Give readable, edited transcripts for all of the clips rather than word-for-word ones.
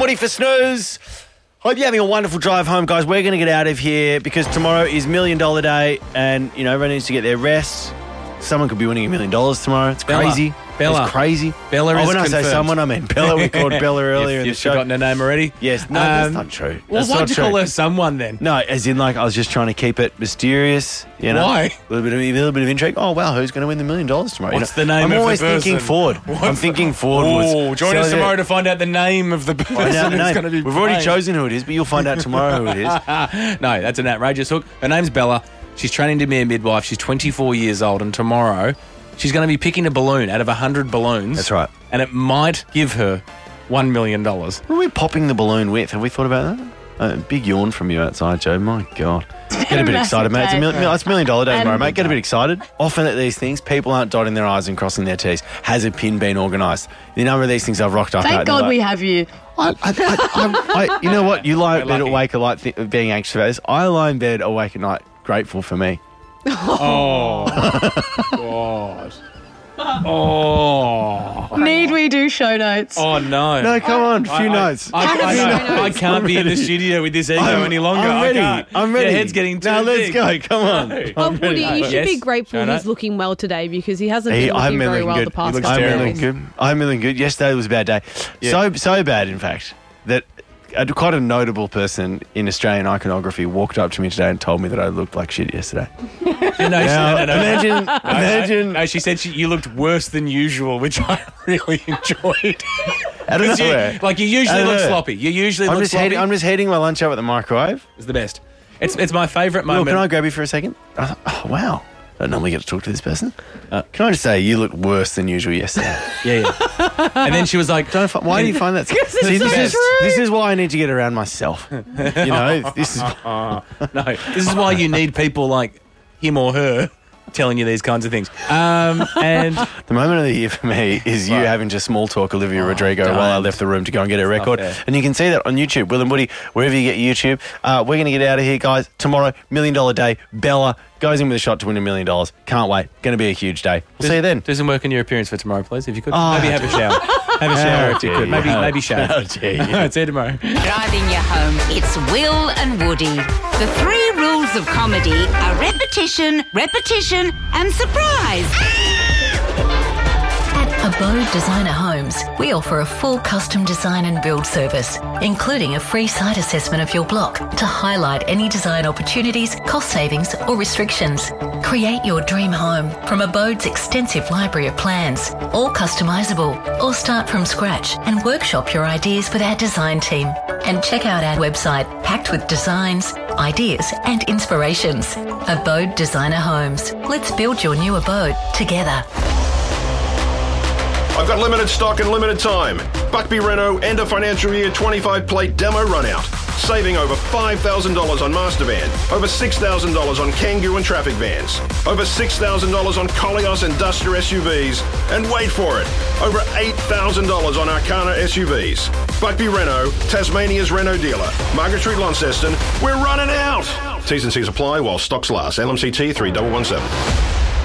40 for snooze. Hope you're having a wonderful drive home, guys. We're going to get out of here because tomorrow is $1 Million Day and, everyone needs to get their rest. Someone could be winning $1 million tomorrow. It's crazy. Bella. It's crazy. Bella is when confirmed. I say someone, I mean Bella. We called Bella earlier in the You've show. forgotten her name already? Yes. No, that's not true. Well, That's why'd not you true. call her someone then? No, as in I was just trying to keep it mysterious. Why? A little bit of intrigue. Oh, wow, who's going to win the $1 million tomorrow? What's the name I'm of the always person? thinking forward. I'm thinking forward. Oh, join us tomorrow to find out the name of the person who's going to be We've already playing. chosen who it is, but you'll find out tomorrow who it is. No, that's an outrageous hook. Her name's Bella. She's training to be a midwife. She's 24 years old, and tomorrow she's going to be picking a balloon out of 100 balloons. That's right. And it might give her $1 million. What are we popping the balloon with? Have we thought about that? Big yawn from you outside, Joe. My God. Get a bit excited, mate. It's $1 million day tomorrow, mate. Get a bit excited. Often at these things, people aren't dotting their I's and crossing their T's. Has a pin been organised? The number of these things I've rocked up at. Thank God we have you. You know what? You lie in bed awake at night being anxious about this. I lie in bed awake at night grateful for me. Oh, God. Oh. Need we do show notes? Oh, no. No, come on. A few notes. I can't be in the studio with this ego any longer. I'm ready. I can't. I'm ready. Your head's getting too Now let's big. go. Come on. No. Oh, Woody, you should Yes, be grateful Jonah? he's looking well today because he hasn't been I'm looking very feeling well good. the past looks couple I'm of terrible. feeling days. good. I'm feeling good. Yesterday was a bad day. Yeah. So bad, in fact, that quite a notable person in Australian iconography walked up to me today and told me that I looked like shit yesterday. Imagine. No, she said you looked worse than usual, which I really enjoyed. Out of nowhere. You usually Out of look nowhere. sloppy. You usually I'm look just sloppy. I'm just heating my lunch up at the microwave. It's the best. It's my favourite Look, moment. can I grab you for a second? Oh, wow. I don't normally get to talk to this person. Can I just say you look worse than usual yesterday? Yeah. And then she was like, Why do you find that? See, this is why I need to get around myself. This is no, this is why you need people like him or her telling you these kinds of things. And the moment of the year for me is you having to small talk Olivia Rodrigo while I left the room to go and get her record. fair. And you can see that on YouTube. Will and Woody, wherever you get YouTube. We're going to get out of here, guys. Tomorrow, $1 Million Day. Bella goes in with a shot to win $1 million. Can't wait. Going to be a huge day. We'll see you then. do some work on your appearance for tomorrow, please, if you could. Oh, Maybe have a shower. Have a shower if you could. Maybe shave. How dare you. See you tomorrow. Driving you home, it's Will and Woody. The 3 rules of comedy are repetition, repetition, and surprise. At Abode Designer Homes, we offer a full custom design and build service, including a free site assessment of your block to highlight any design opportunities, cost savings or restrictions. Create your dream home from Abode's extensive library of plans, all customisable, or start from scratch and workshop your ideas with our design team. And check out our website packed with designs, ideas and inspirations. Abode Designer Homes. Let's build your new abode together. I've got limited stock and limited time. Buckby Renault end of financial year 25 plate demo run out. Saving over $5,000 on Master Van, over $6,000 on Kangoo and Traffic Vans, over $6,000 on Koleos and Duster SUVs, and wait for it, over $8,000 on Arcana SUVs. Buckby Renault, Tasmania's Renault dealer. Margaret Street, Launceston, we're running out. T's and C's apply while stocks last. LMCT 3117.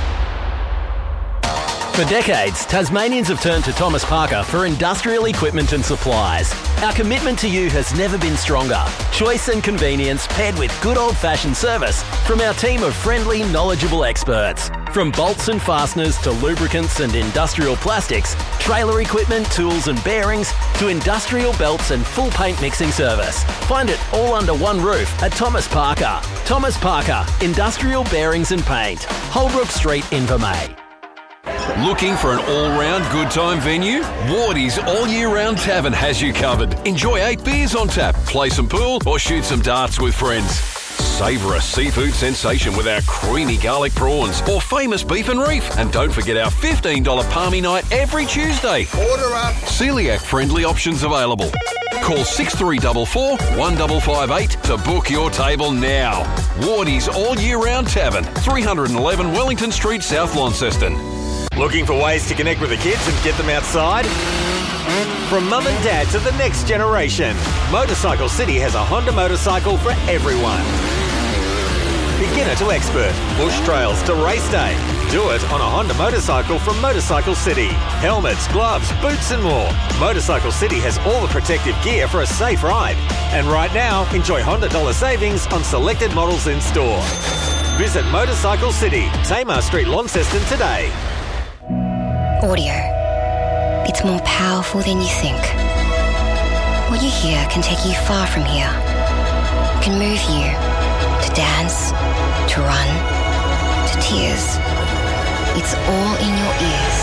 For decades, Tasmanians have turned to Thomas Parker for industrial equipment and supplies. Our commitment to you has never been stronger. Choice and convenience paired with good old-fashioned service from our team of friendly, knowledgeable experts. From bolts and fasteners to lubricants and industrial plastics, trailer equipment, tools and bearings, to industrial belts and full paint mixing service. Find it all under one roof at Thomas Parker. Thomas Parker, Industrial Bearings and Paint. Holbrook Street, Invermay. Looking for an all-round good time venue? Wardy's All Year Round Tavern has you covered. Enjoy 8 beers on tap, play some pool or shoot some darts with friends. Savour a seafood sensation with our creamy garlic prawns or famous beef and reef. And don't forget our $15 palmy night every Tuesday. Order up. Celiac-friendly options available. Call 6344 1558 to book your table now. Wardy's All Year Round Tavern, 311 Wellington Street, South Launceston. Looking for ways to connect with the kids and get them outside? From mum and dad to the next generation, Motorcycle City has a Honda motorcycle for everyone. Beginner to expert, bush trails to race day, Do it on a Honda motorcycle from Motorcycle City. Helmets, gloves, boots and more. Motorcycle City has all the protective gear for a safe ride. And right now, enjoy Honda dollar savings on selected models in store. Visit Motorcycle City, Tamar Street, Launceston today. Audio. It's more powerful than you think. What you hear can take you far from here. It can move you to dance, to run, to tears. It's all in your ears.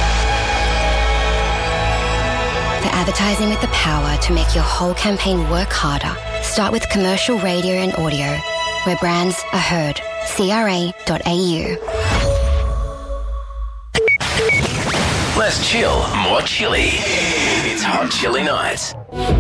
For advertising with the power to make your whole campaign work harder, start with commercial radio and audio, where brands are heard. CRA.au. Less chill, more chilly. It's Hot Chili Nights.